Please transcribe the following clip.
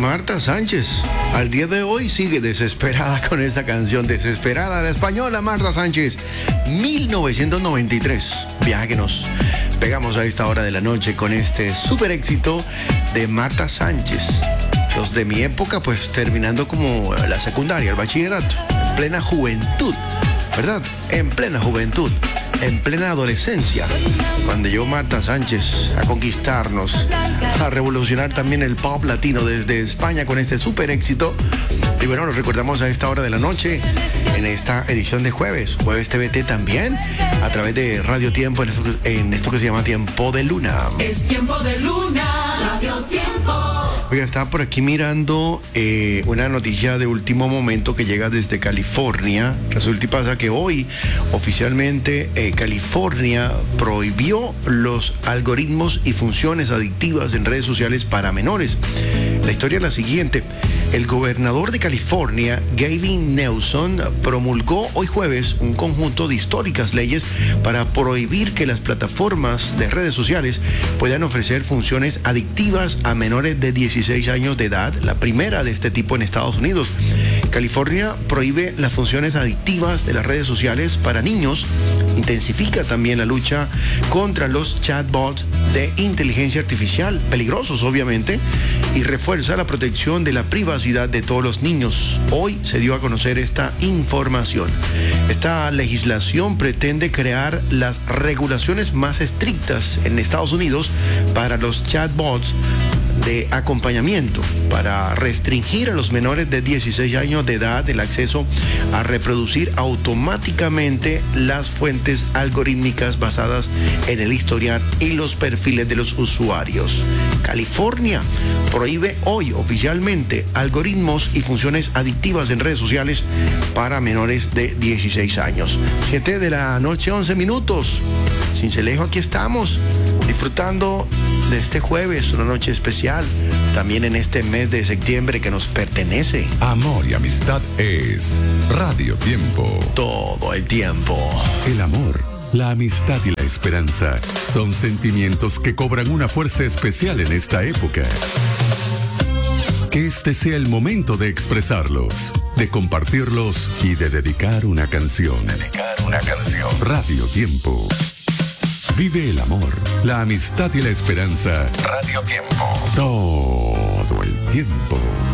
Marta Sánchez. Al día de hoy sigue desesperada con esta canción, Desesperada, la española Marta Sánchez, 1993. Viaje que nos pegamos a esta hora de la noche con este súper éxito de Marta Sánchez. Los de mi época, pues terminando como la secundaria, el bachillerato, en plena juventud, ¿verdad? En plena juventud, en plena adolescencia, cuando llegó Marta Sánchez a conquistarnos, a revolucionar también el pop latino desde España con este súper éxito. Y bueno, nos recordamos a esta hora de la noche, en esta edición de jueves TVT también, a través de Radio Tiempo, en esto que se llama Tiempo de Luna. Es Tiempo de Luna, Radio Tiempo. Oiga, estaba por aquí mirando una noticia de último momento que llega desde California. Resulta y pasa que hoy oficialmente California prohibió los algoritmos y funciones adictivas en redes sociales para menores. La historia es la siguiente. El gobernador de California, Gavin Newsom, promulgó hoy jueves un conjunto de históricas leyes para prohibir que las plataformas de redes sociales puedan ofrecer funciones adictivas a menores de 16 años de edad, la primera de este tipo en Estados Unidos. California prohíbe las funciones adictivas de las redes sociales para niños, intensifica también la lucha contra los chatbots de inteligencia artificial, peligrosos obviamente, y refuerza la protección de la privacidad de todos los niños. Hoy se dio a conocer esta información. Esta legislación pretende crear las regulaciones más estrictas en Estados Unidos para los chatbots de acompañamiento, para restringir a los menores de 16 años de edad el acceso a reproducir automáticamente las fuentes algorítmicas basadas en el historial y los perfiles de los usuarios. California prohíbe hoy oficialmente algoritmos y funciones adictivas en redes sociales para menores de 16 años. 7 de la noche, 11 minutos. Cincelejo, aquí estamos, disfrutando de este jueves, una noche especial, también en este mes de septiembre que nos pertenece. Amor y amistad es Radio Tiempo. Todo el tiempo. El amor, la amistad y la esperanza son sentimientos que cobran una fuerza especial en esta época. Que este sea el momento de expresarlos, de compartirlos y de dedicar una canción. Radio Tiempo. Vive el amor, la amistad y la esperanza. Radio Tiempo. Todo el tiempo.